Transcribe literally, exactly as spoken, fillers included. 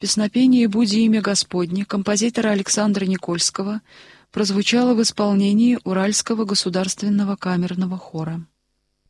Песнопение «Буди имя Господне» композитора Александра Никольского прозвучало в исполнении Уральского государственного камерного хора.